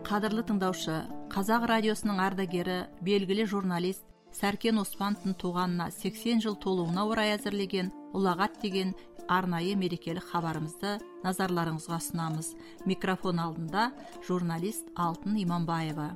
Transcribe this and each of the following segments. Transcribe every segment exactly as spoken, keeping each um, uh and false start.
Қадірлі тыңдаушы, Қазақ радиосының ардагері, белгілі журналист Сәркен Оспановтың туғанына сексен жыл толуына орай әзірлеген «Ұлағат» деген арнайы мерекелік хабарымызды назарларыңызға ұсынамыз. Микрофон алдында журналист Алтын Иманбаева.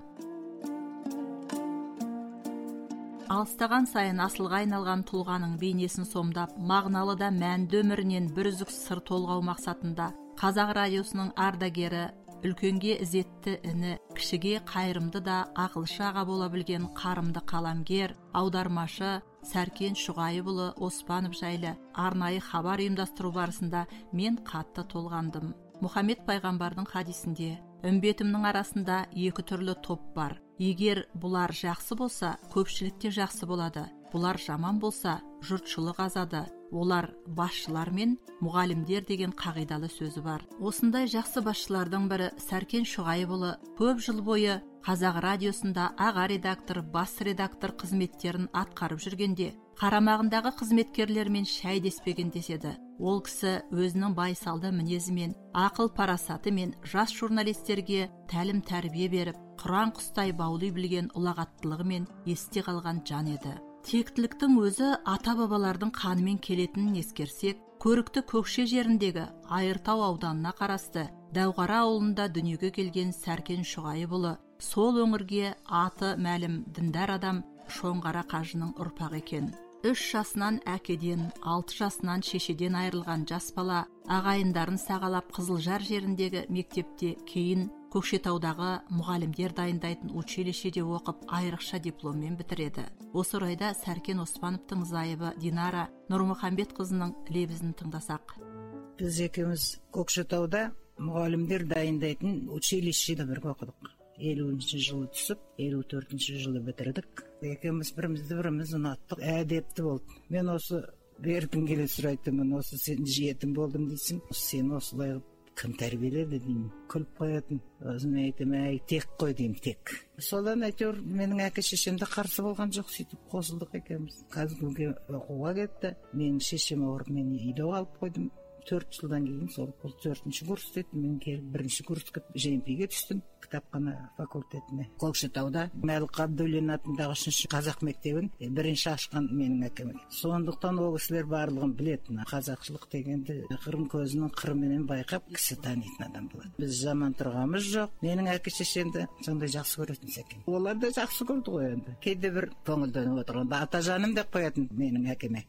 Алыстаған сайын асылға айналған тұлғаның бейнесін сомдап, мағыналы да мәнді өмірінен бір үзік сыр толғау мақсатында Қазақ радиосының ардагері, үлкенге ізетті іні, кішіге қайырымды да ақылшы аға бола білген қарымды қаламгер, аудармашы Сәркен Шұғайыұлы Оспанов жайлы арнайы хабар ұйымдастыру барысында мен қатты толғандым. Мұхаммед пайғамбардың хадисінде үмбетімнің арасында екі түрлі топ бар. Егер бұлар жақсы болса, көпшілікте жақсы болады. Бұлар жаман болса, жұртшылық азады. Олар басшылар мен мұғалімдер деген қағидалы сөзі бар. Осындай жақсы басшылардың бірі Сәркен Шұғайыұлы көп жыл бойы Қазақ радиосында аға редактор, бас редактор қызметтерін атқарып жүргенде, қарамағындағы қызметкерлермен шәй деспеген деседі. Ол кісі өзінің байсалды мінезімен, ақыл парасатымен жас журналистерге тәлім тәрбие беріп, Құран құстай баулай білген ұлағаттылығымен есте қалған жан еді. Тектіліктің өзі ата-бабалардың қанымен келетінін ескерсек, көрікті Көкше жеріндегі Айыртау ауданына қарасты Дәуғара ауылында дүниеге келген Сәркен Шұғайыұлы сол өңірге аты мәлім діндар адам Шоңғара қажының ұрпағы екен. Үш жасынан әкеден, алты жасынан шешеден айырылған жас бала ағайындарын сағалап Қызылжар жеріндегі мектепте, кейін Көкшетаудағы мұғалімдер дайындайтын училищеде оқып, айрықша дипломмен бітіреді. Осы орайда Сәркен Оспановтың зайыбы Динара Нұрмұхамбетқызының лебізін тыңдасақ. Біз екеуміз Көкшетауда мұғалімдер дайындайтын училищеде бірге оқыдық. елуінші жылы түсіп, елу төртінші жылы бітірдік. Екеуміз бірімізді біріміз ұнаттық, әдепті болды. Мен осы бертін келе сұрайды, мен осы сен жетім болдым дейсің, сен осылай кім тәрбиеледі деймін, күліп қоятын. Өзіме айтым, әй, тек қой деймін, тек. Содан әйтеуір менің әке шешемді қарсы болған жоқ, сөйтіп қосылдық екеуміз. Казгуге оқуға кетті. Менің шешем ауырып, мен үйде қалып қойдым. Төрт жылдан кейін сол төртінші курс деді, мен келіп бірінші курсқа жемпиге түстім, кітапхана факультетіне. Көкшетауда Мәлік Абдуллин атындағы үшінші қазақ мектебін бірінші ашқан менің әкем. Сондықтан ол кісілер барлығын білетін. Қазақшылық дегенді қырын көзінің қырыменен байқап кісі танитын адам болады. Біз жаман тұрғамыз жоқ. Менің әке шешемді сондай жақсы көретін Сәкен. Олар да жақсы көрді ғой енді. Кейде бір көңілденіп отырғанда ата жаным деп қоятын менің әкеме.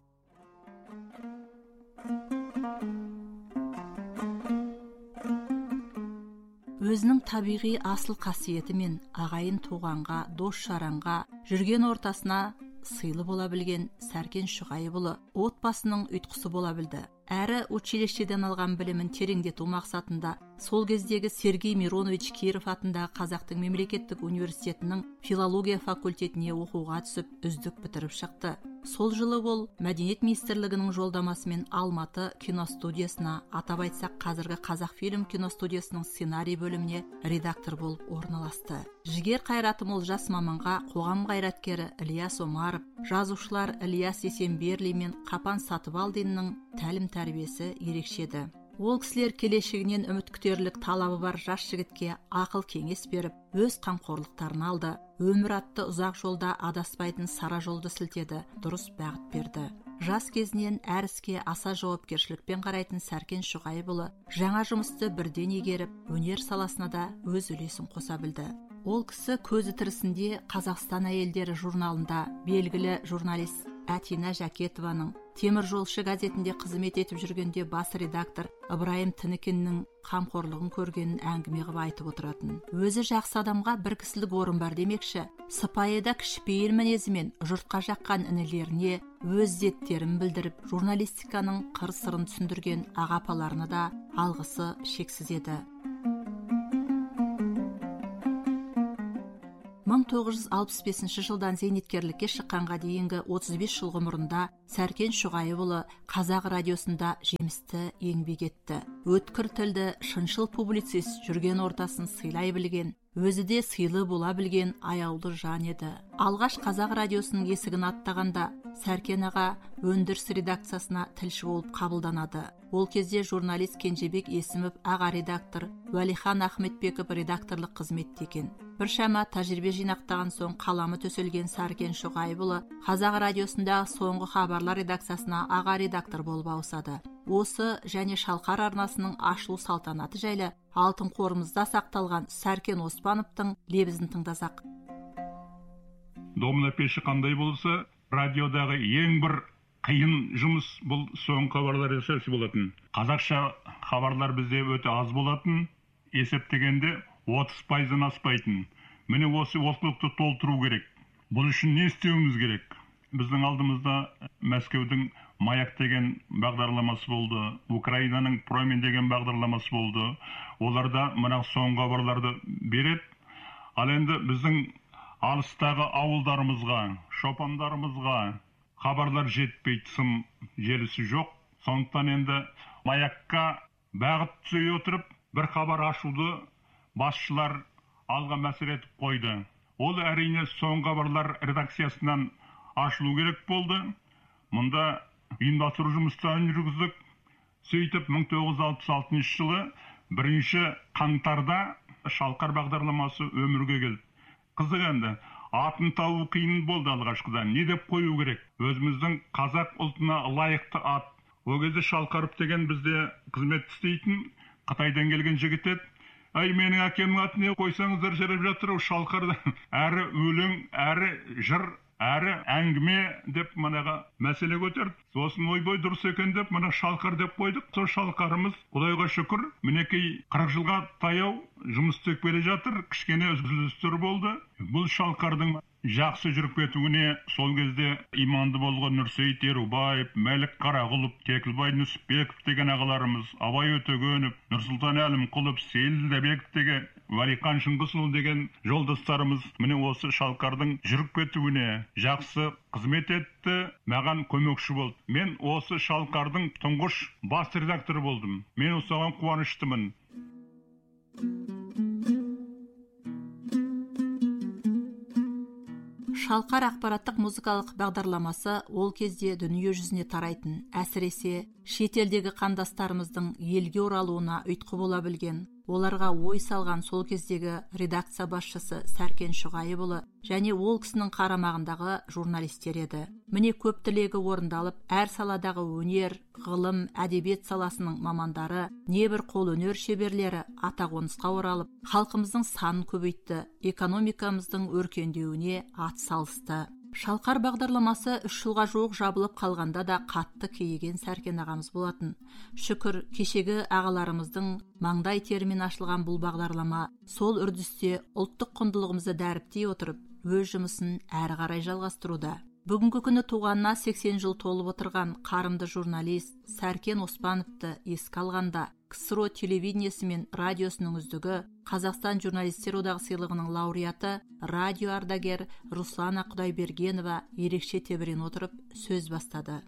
Өзінің табиғи асыл қасиетімен ағайын туғанға, дос жаранға, жүрген ортасына сыйлы бола білген Сәркен Шұғайыұлы отбасының ұйытқысы бола білді. Әрі училищеден алған білімін тереңдету мақсатында сол кездегі Сергей Миронович Киров атындағы Қазақтың мемлекеттік университетінің филология факультетіне оқуға түсіп, үздік бітіріп шықты. Сол жылы ол Мәдениет министрлігінің жолдамасымен Алматы киностудиясына, атап айтсақ қазіргі Қазақфильм киностудиясының сценарий бөліміне редактор болып орналасты. Жігер қайраты мол жас маманға қоғам қайраткері Ілияс Омаров, жазушылар Ілияс Есенберли мен Қапан Сатыбалдиннің тәлім тәрбиесі ерекшеді. Ол кісілер келешегінен үміт күтерлік талабы бар жас жігітке ақыл кеңес беріп, өз қамқорлықтарын алды. Өмір атты ұзақ жолда адаспайтын сара жолды сілтеді, дұрыс бағыт берді. Жас кезінен әр іске аса жауапкершілікпен қарайтын Сәркен Шұғайыұлы жаңа жұмысты бірден игеріп, өнер саласына да өз үлесін қоса білді. Ол кісі көзі тірісінде Қазақстан әйелдері журналында белгілі журналист Әтина Жәкетованың, Темір жолшы газетінде қызмет етіп жүргенде бас редактор Ыбырайым Тінікиннің қамқорлығын көргенін әңгіме қылып айтып отыратын. Өзі жақсы адамға бір кісілік орын бар демекші, сыпайыда кішіпейіл мінезімен жұртқа жаққан інілеріне өз ізеттерін білдіріп, журналистиканың қыр-сырын түсіндірген аға-апаларына да алғысы шексіз еді. мың тоғыз жүз алпыс бесінші жылдан зейнеткерлікке шыққанға дейінгі отыз бес жыл ғұмырында Сәркен Шұғайыұлы Қазақ радиосында жемісті еңбек етті. Өткір тілді, шыншыл публицист, жүрген ортасын сыйлай білген, өзі де сыйлы бола білген аяулы жан еді. Алғаш Қазақ радиосының есігін аттағанда Сәркен аға өндіріс редакциясына тілші болып қабылданады. Ол кезде журналист Кенжебек Есімов аға редактор, Уәлихан Ахметбеков редакторлық қызметте екен. Біршама тәжірибе жинақтаған соң қаламы төселген Сәркен Шоғайұлы Қазақ радиосындағы соңғы хабарлар редакциясына аға редактор болып ауысады. Осы және Шалқар арнасының ашылу салтанаты жайлы алтын қорымызда сақталған Сәркен Оспановтың лебізін тыңдасақ. Домна пеші қандай болса, радиодағы ең бір қиын жұмыс бұл соңғы хабарлар жасау болатын. Қазақша хабарлар бізде өте аз болатын, есептегенде отыз пайыздан аспайтын. Міне осы олқылықты толтыру керек. Бұл үшін не істеуіміз керек? Біздің алдымызда Мәскеудің Маяк деген бағдарламасы болды, Украинаның Промен деген бағдарламасы болды. Оларда мына соңғы хабарларды береді. Ал енді біздің алыстағы ауылдарымызға, шопандарымызға хабарлар жетпейді, сым желісі жоқ. Сондықтан енді Маякка бағыт түзей отырып, бір хабар ашуды басшылар алға мәселе етіп қойды. Ол әрине соңғы хабарлар редакциясынан ашылу керек болды. Мұнда ұйымдастыру жұмыстарын жүргіздік. Сөйтіп мың тоғыз жүз алпыс алтыншы жылы бірінші қаңтарда Шалқар бағдарламасы өмірге келді. Қызық енді, атын табу қиын болды алғашқыда. Не деп қою керек? Өзіміздің қазақ ұлтына лайықты ат. Ол кезде Шалқаров деген бізде қызмет істейтін Қытайдан келген жігіт еді. Ай, менің әкемнің атын не қойсаңыздар жарап жатыр, ол Шалқар. Әрі өлең, әрі жыр, әрі әңгіме деп манаға мәселе көтерді. Сосын ойбой дұрыс екен деп мына Шалқар деп қойдық. Сол Шалқарымыз, Құдайға шүкір, мінекей қырық жылға таяу жұмыс істеп келе жатыр. Кішкене үзілістер болды. Бұл Шалқардың жақсы жүріп кетуіне сол кезде иманды болған Нұрсейіт Ерубаев, Мәлік Қарағұлов, Кекілбай Нүсіпбеков деген ағаларымыз, Абай Өтегенов, Нұрсұлтан Әлімқұлов, Сейіл Дәбеков деген, Уәлихан Шыңғысұлы деген жолдастарымыз міне осы Шалқардың жүріп кетуіне жақсы қызмет етті, маған көмекші болды. Мен осы Шалқардың тұңғыш бас редакторы болдым. Мен осыған қуаныштымын. Шалқар ақпараттық музыкалық бағдарламасы ол кезде дүние жүзіне тарайтын, әсіресе шетелдегі қандастарымыздың елге оралуына ұйытқы бола білген. Оларға ой салған сол кездегі редакция басшысы Сәркен Шоғайұлы және ол кісінің қарамағындағы журналистер еді. Міне көп тілегі орындалып, әр саладағы өнер, ғылым, әдебиет саласының мамандары, небір қолөнер шеберлері атақонысқа оралып, халқымыздың санын көбейтті, экономикамыздың өркендеуіне ат салысты. Шалқар бағдарламасы үш жылға жуық жабылып қалғанда да қатты кейіген Сәркен ағамыз болатын. Шүкір, кешегі ағаларымыздың маңдай терімен ашылған бұл бағдарлама сол үрдісте ұлттық құндылығымызды дәріптей отырып, өз жұмысын әрі қарай жалғастыруда. Бүгінгі күні туғанына сексен жыл толып отырған қарымды журналист Сәркен Оспановты еске алғанда, КСРО телевидениесі мен радиосының үздігі, Қазақстан журналистер одағы сыйлығының лауреаты, радио ардагер Руслана Құдайбергенова ерекше тебірен отырып сөз бастады.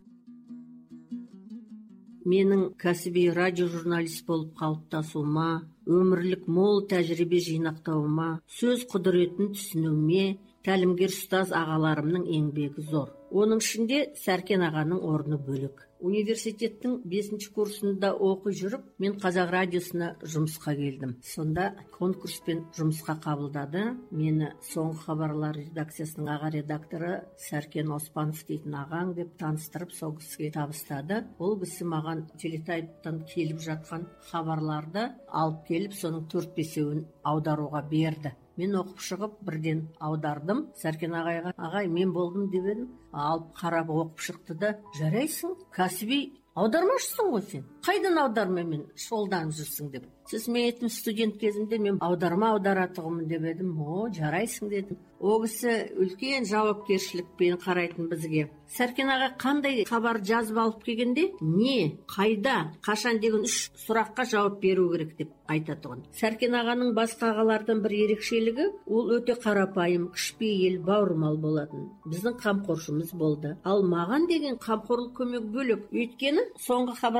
Менің кәсіби радио журналист болып қалыптасуыма, өмірлік мол тәжірибе жинақтауыма, сөз құдыретін түсінуіме тәлімгер ұстаз ағаларымның еңбегі зор. Оның ішінде Сәркен ағаның орны бөлек. Университеттің бесінші курсында оқи жүріп, мен Қазақ радиосына жұмысқа келдім. Сонда конкурспен жұмысқа қабылдады. Мені соңғы хабарлар редакциясының аға редакторы Сәркен Оспанов дейтін ағаң деп таныстырып, сол кісіге табыстады. Ол кісі маған телетайптан келіп жатқан хабарларды алып келіп, соның төрт бесеуін аударуға берді. Мен оқып шығып, бірден аудардым. Сәркен ағайға, ағай, мен болдым деп едім. Алып қарап оқып шықты да, жарайсың, кәсіби аудармашысың ғой сен. Қайдан аударма мен шолданып жүрсің деп. Сіз мен еттім студент кезімде мен аударма аударатығымын деп едім. О, жарайсың дедім. О кісі үлкен жауапкершілікпен қарайтын бізге. Сәркен аға қандай хабар жазып алып келгенде, не, қайда, қашан деген үш сұраққа жауап беру керек деп айтатұғын. Сәркен ағаның басқа ағалардан бір ерекшелігі, ол өте қарапайым, кішіпейіл, бауырмал болатын. Біздің қамқоршымыз болды. Ал маған деген қамқорлық көмек бөлек. Өйткені соңғы хабарлар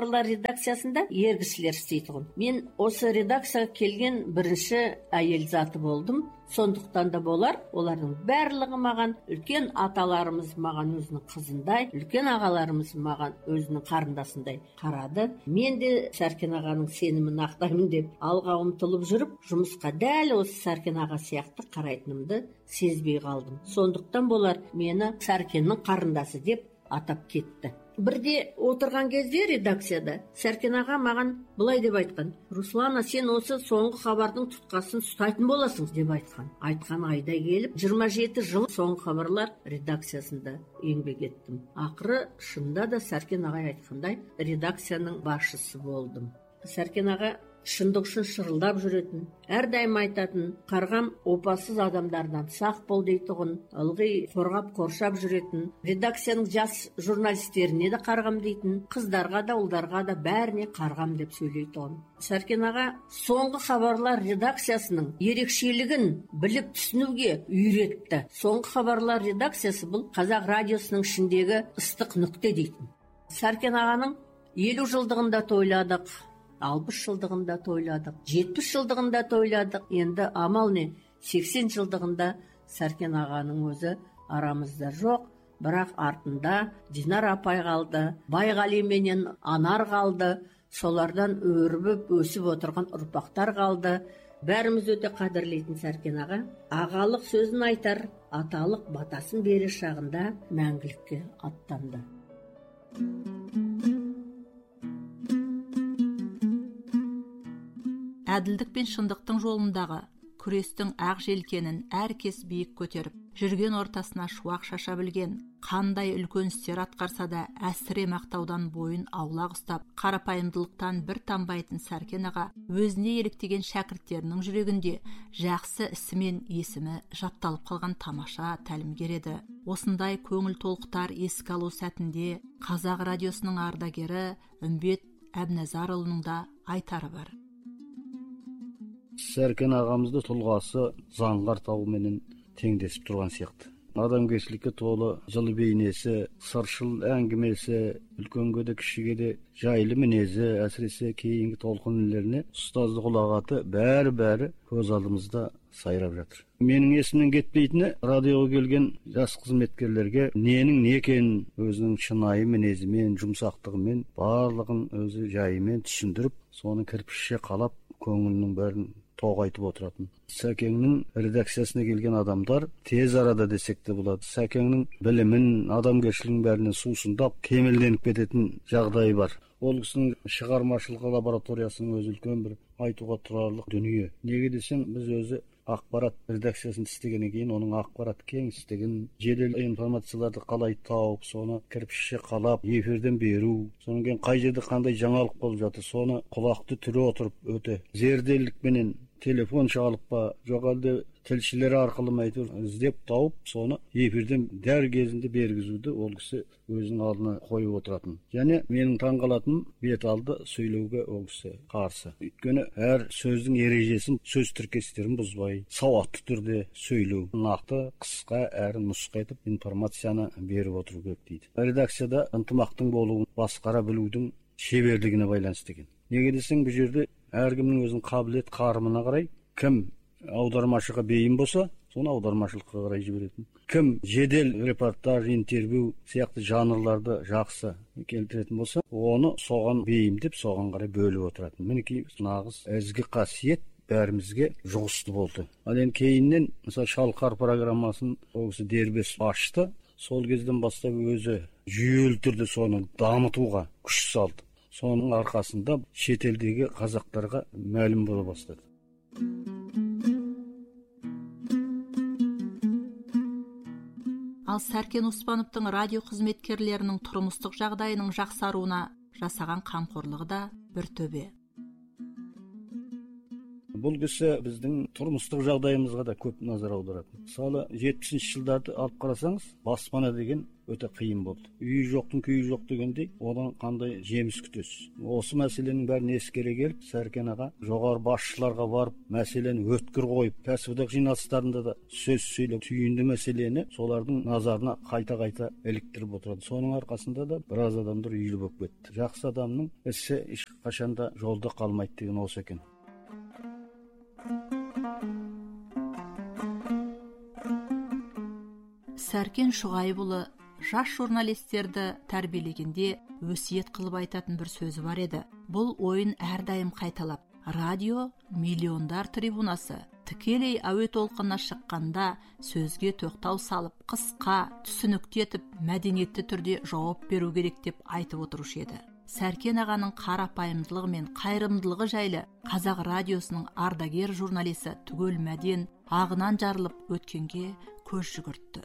редакциясында ер кісілер істейтұғын. Мен осы редакцияға келген бірінші әйел заты болдым. Сондықтан да болар, олардың барлығы маған, үлкен аталарымыз маған өзінің қызындай, үлкен ағаларымыз маған өзінің қарындасындай қарады. Мен де Сәркен ағаның сенімін ақтаймын деп алға ұмтылып жүріп, жұмысқа дәл осы Сәркен аға сияқты қарайтынымды сезбей қалдым. Сондықтан болар, мені Сәркеннің қарындасы деп атап кетті. Бірде отырған кезде редакцияда Сәркен аға маған былай деп айтқан: Руслана, сен осы соңғы хабардың тұтқасын ұстайтын боласың деп айтқан. Айтқан айда келіп, жиырма жеті жыл соңғы хабарлар редакциясында еңбек еттім. Ақыры шында да Сәркен ағай айтқандай редакцияның басшысы болдым. Сәркен аға шындық үшін шырылдап жүретін, әрдайым айтатын: қарғам опасыз адамдардан сақ бол дейтұғын, ылғи қорғап қоршап жүретін, редакцияның жас журналистеріне де қарғам дейтін, қыздарға да ұлдарға да бәріне қарғам деп сөйлейтұғын. Сәркен аға соңғы хабарлар редакциясының ерекшелігін біліп түсінуге үйретті. Соңғы хабарлар редакциясы бұл Қазақ радиосының ішіндегі ыстық нүкте дейтін. Сәркен ағаның елу жылдығында тойладық, алпыс жылдығында тойладық, жетпіс жылдығында тойладық. Енді амал не? сексен жылдығында Сәркен ағаның өзі арамызда жоқ, бірақ артында Динар апай қалды, Байғали менен Анар қалды, солардан өрбіп өсіп отырған ұрпақтар қалды. Бәріміз өте қадірлейтін Сәркен аға ағалық сөзін айтар, аталық батасын берер шағында мәңгілікке аттанды. Әділдік пен шындықтың жолындағы күрестің ақ желкенін әркез биік көтеріп, жүрген ортасына шуақ шаша білген, қандай үлкен істер атқарса да әсіре мақтаудан бойын аулақ ұстап, қарапайымдылықтан бір тамбайтын Сәркен аға өзіне еліктеген шәкірттерінің жүрегінде жақсы ісімен есімі жатталып қалған тамаша тәлімгер еді. Осындай көңіл толқытар еске алу сәтінде Қазақ радиосының ардагері Үмбет Әбназарұлының да айтары бар. Сәркен ағамызды тұлғасы заңғар тауыменен теңдесіп тұрған сияқты. Адамгершілікке толы жылы бейнесі, сыршыл әңгімесі, үлкенге де кішіге де жайлы мінезі, әсіресе кейінгі толқын інілеріне ұстаздық ұлағаты бәрі-бәрі көз алдымызда сайрап жатыр. Менің есімнен кетпейтіні, радиоға келген жас қызметкерлерге ненің не екенін өзінің шынайы мінезімен, жұмсақтығымен, барлығын өзі жайымен түсіндіріп, соны кірпішше қалап, көңілінің бәрін тоғайтып отыратын. Сәкеңнің редакциясына келген адамдар тез арада десек те болады. Сәкеңнің білімін, адамгершілігін бәрінен сусындап, кемелденіп кететін жағдайы бар. Ол кісінің шығармашылық лабораториясының өзі үлкен бір айтуға тұрарлық дүние. Неге десең, біз өзі ақпарат редакциясын істегеннен кейін оның ақпарат кеңістігін, жедел информацияларды қалай тауып, соны кірпішше қалап, эфирден беру, содан кейін қай жерде қандай жаңалық болып жатыр, соны құлақты түрі отырып өте зерделілікпенен телефон шалып па, жоқ әлде тілшілер арқылы ма әйтеуір іздеп тауып, соны эфирден дәл кезінде бергізуді ол кісі өзінің алдына қойып отыратын. Және менің таңғалатыным, бет алды сөйлеуге ол кісі қарсы. Өйткені әр сөздің ережесін, сөз тіркестерін бұзбай, сауатты түрде сөйлеу, нақты, қысқа, әрі нұсқа етіп информацияны беріп отыру керек дейді. Редакцияда ынтымақтың болуын, басқара білудің шеберлігіне байланысты екен. Неге десең, бұл жерде әркімнің өзінің қабілет қарымына қарай, кім аудармашыға бейім болса, соны аудармашылыққа қарай жіберетін. Кім жедел репортаж, интервью сияқты жанрларды жақсы келтіретін болса, оны соған бейімдеп, соған қарай бөліп отыратын. Мінекей нағыз ізгі қасиет бәрімізге жұғысты болды. Ал енді кейіннен, мысалы, Шалқар программасын ол кісі дербес ашты. Сол кезден бастап өзі жүйелі түрде соны дамытуға күш салды. Соның арқасында шетелдегі қазақтарға мәлім бола бастады. Ал Сәркен Оспановтың радио қызметкерлерінің тұрмыстық жағдайының жақсаруына жасаған қамқорлығы да бір төбе. Бұл кісі біздің тұрмыстық жағдайымызға да көп назар аударады. Мысалы жетпісінші жылдарды алып қарасаңыз, баспана деген өте қиын болды. Үйі жоқтың күйі жоқ дегендей, одан қандай жеміс күтесіз. Осы мәселенің бәрін ескере келіп, Сәркен аға жоғары басшыларға барып, мәселені өткір қойып, кәсіподақ жиналыстарында да сөз сөйлеп, түйінді мәселені солардың назарына қайта-қайта іліктіріп отырады. Соның арқасында да біраз адамдар үйлі болып кетті. Жақсы адамның ісі ешқашанда жолда қалмайды деген осы екен. Сәркен Шұғайбұлы жас журналистерді тәрбиелегенде өсиет қылып айтатын бір сөзі бар еді. Бұл ойын әрдайым қайталап, радио миллиондар трибунасы, тікелей әуе толқынына шыққанда сөзге тоқтау салып, қысқа, түсінікті етіп, мәдениетті түрде жауап беру керек деп айтып отырушы еді. Сәркен ағаның қарапайымдылығы мен қайырымдылығы жайлы Қазақ радиосының ардагер журналисі Түгел Мәден ағынан жарылып өткенге көз жүгіртті.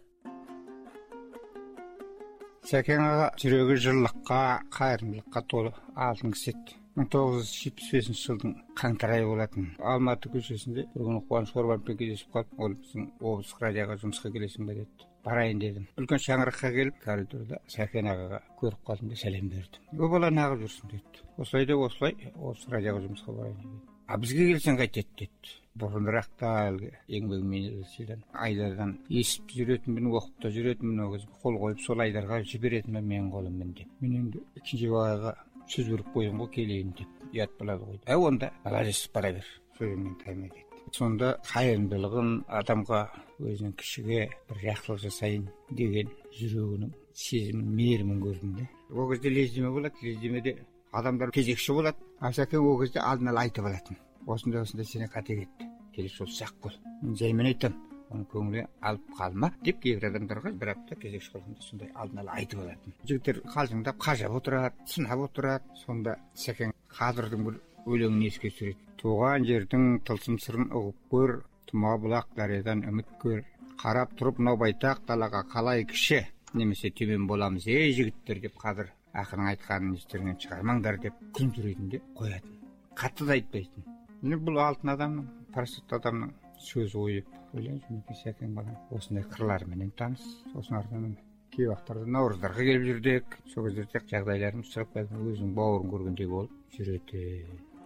Сәркен аға жүрегі жырлыққа, қайырымдылыққа толы алтын кісі еді. мың тоғыз жүз жетпіс бесінші жылдың қаңтар айы болатын. Алматы көшесінде бір күні Қуаныш Орбанмен кездесіп қалып, ол біздің облыстық радиоға жұмысқа келесің бе деді. Барайын дедім. Үлкен шаңыраққа келіп, коридорда Сәркен ағаға көріп қалдым да сәлем бердім. О бала неғып жүрсің деді. Осылай да осылай, осы радиоға жұмысқа барайын деді. А бізге келсең қайтеді деді. Бұрынырақ та әлгі еңбегімен сидан айдардан естіп жүретінмін, оқып та жүретінмін, ол кезде қол қойып сол айдарға жіберетінмін менің қолыммен деп. Мен енді екінші бағаға сөз беріп қойдым ғой келейін деп. Ұят болады ғой. Ә онда разъяснап бара бер. Сөзіңнен таймай деді. Сонда қайырымдылығын, адамға өзінің кішіге бір жақсылық жасайын деген жүрегінің сезімін, мейірімін көрдім де. Ол кезде лездеме болады, лездемеде адамдар кезекші болады. А Сәкен ол кезде алдын ала айтып алатын. Осындай осындай сене қате кетті. Келесі жолы сақ бол. Мен жаймен айтам. Оны көңілге алып қалма деп кейбір адамдарға бір апта кезекші қылғанда сондай алдын ала айтып алатын. Жігіттер қалжыңдап қажап отырады, сынап отырады. Сонда Сәкен Қадырдың бір өлеңін еске түсіреді. Туған жердің тылсым сырын ұғып көр, тұма бұлақ дариядан үміт көр. Қарап тұрып мынау байтақ далаға қалай кіші, немесе төмен боламыз ей жігіттер деп Қадыр ақының айтқанын естеріңнен шығармаңдар деп күн сүретінде қоятын. Қатты да айтпайтын. Міне бұл алтын адамның, парасатты адамның сөз ойы. Ойлаймын, Сәкен балам осындай қырларыменен таныс. Сосын артынан кей уақыттарда наурыздарға келіп жүрдік. Сол кездерде жағдайларымыз шығып өзінің бауырын көргендей болып жүреді.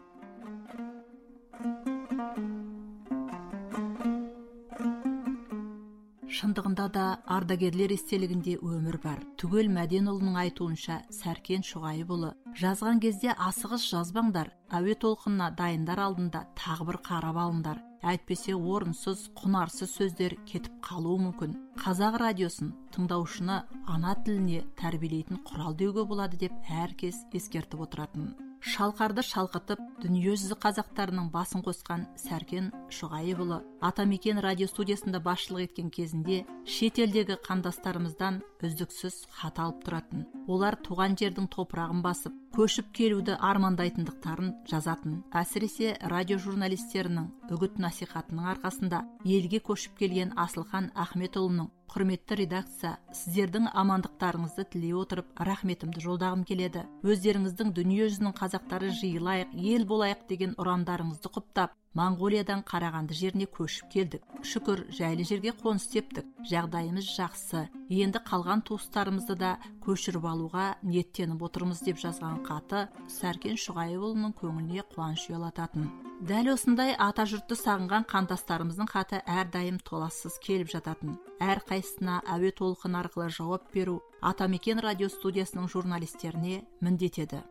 Шындығында да ардагерлер естелігінде өмір бар. Түгел Мәденұлының айтуынша Сәркен Шұғайбұлы жазған кезде асығыс жазбаңдар, әуе толқынына дайындар алдында тағы бір қарап алыңдар. Әйтпесе орынсыз, құнарсыз сөздер кетіп қалуы мүмкін. Қазақ радиосын тыңдаушыны ана тіліне тәрбиелейтін құрал деуге болады деп әркез ескертіп отыратын. Шалқарды шалқытып, дүниежүзі қазақтарының басын қосқан Сәркен Шұғайбұлы Атамекен радио студиясында басшылық еткен кезінде шетелдегі қандастарымыздан үздіксіз хат алып тұратын. Олар туған жердің топырағын басып, көшіп келуді армандайтындықтарын жазатын. Әсіресе радио журналистерінің үгіт насихатының арқасында елге көшіп келген Асылхан Ахметұлының құрметті редакция, сіздердің амандықтарыңызды тілей отырып, рахметімді жолдағым келеді. Өздеріңіздің дүниежүзінің қазақтары жиылайық, ел болайық деген ұрандарыңызды құптап, Моңғолиядан Қарағанды жеріне көшіп келдік. Шүкір, жайлы жерге қоныс тептік. Жағдайымыз жақсы. Енді қалған туыстарымызды да көшіріп алуға ниеттеніп отырмыз деп жазған хаты Сәркен Шұғайбұлының көңіліне қуаныш ұялататын. Дәл осындай ата жұртты сағынған қандастарымыздың хаты әрдайым толассыз келіп жататын. Әр қайсысына әуе толқын арқылы жауап беру Атамекен радио студиясының журналистеріне міндет еді.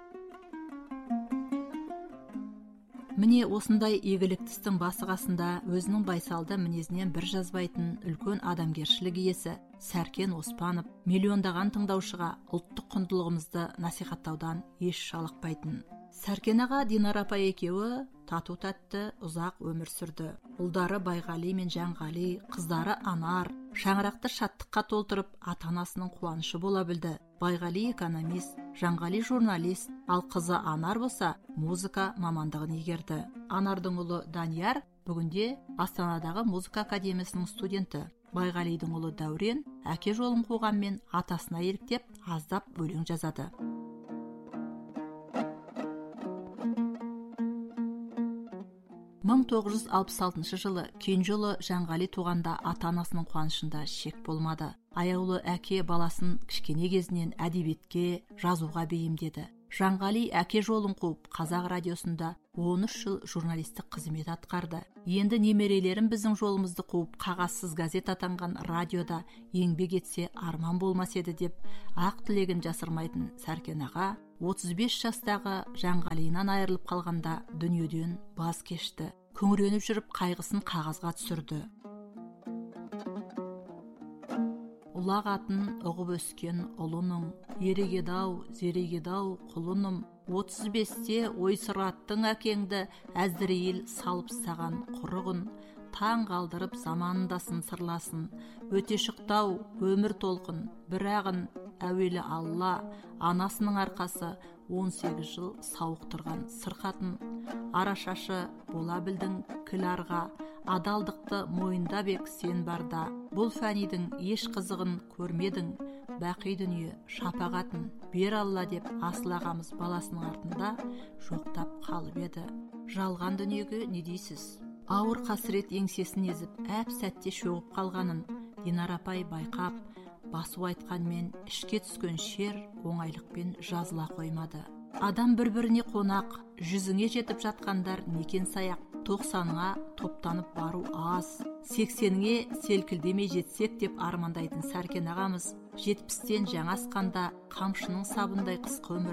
Міне осындай игілікті істің басы қасында өзінің байсалды мінезінен бір жазбайтын үлкен адамгершілік иесі Сәркен Оспанов миллиондаған тыңдаушыға ұлттық құндылығымызды насихаттаудан еш жалықпайтын. Сәркен аға Динара апай екеуі тату тәтті ұзақ өмір сүрді. Ұлдары Байғали мен Жанғали, қыздары Анар, шаңырақты шаттыққа толтырып, ата-анасының қуанышы бола білді. Байғали экономист, Жанғали журналист, ал қызы Анар болса музыка мамандығын игерді. Анардың ұлы Данияр бүгінде Астанадағы музыка академиясының студенті. Байғалидің ұлы Дәурен әке жолын қуғанмен атасына еліктеп аздап өлең жазады. мың мың тоғыз жүз алпыс алтыншы жылы кенже ұлы Жанғали туғанда ата-анасының қуанышында шек болмады. Аяулы әке баласын кішкене кезінен әдебиетке, жазуға бейімдеді. Жанғали әке жолын қуып Қазақ радиосында он үш жыл журналистік қызмет атқарды. Енді немерелерім біздің жолымызды қуып қағазсыз газет атанған радиода еңбек етсе арман болмас еді деп ақ тілегін жасырмайтын Сәркен аға отыз бес жастағы Жанғалиынан айырылып қалғанда дүниеден баз кешті. Күңіреніп жүріп қайғысын қағазға түсірді. Ұлақ атын ұғып өскен ұлының, ерегедау, зерегедау құлыным, отыз бесте ойсыраттың әкеңді әзірейіл салып саған құрығын, таң қалдырып заманындасын сырласын, өте шықтау өмір толқын, бірағын әуелі Алла, анасының арқасы он сегіз жыл сауықтырған сырқатын, арашашы бола білдің кіларға, адалдықты мойында бек сен барда, бұл фәнидің еш қызығын көрмедің, бақи дүние шапағатын бер Алла деп асыл ағамыз баласының артында жоқтап қалып еді. Жалған дүниеге не дейсіз? Ауыр қасірет еңсесін езіп, әп сәтте шоғып қалғанын Динар апай байқап, басу айтқанмен ішке түскен шер оңайлықпен жазыла қоймады. Адам бір-біріне қонақ, жүзіңе жетіп жатқандар некен саяқ, тоқсаныңа топтанып бару аз, сексеніңе селкілдемей жетсек деп армандайтын Сәркен ағамыз жетпістен жаңа асқанда қамшының сабындай қысқа өмір